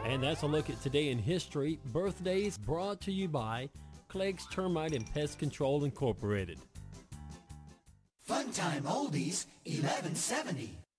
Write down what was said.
And that's a look at Today in History. Birthdays brought to you by Clegg's Termite and Pest Control Incorporated. Funtime Oldies 1170.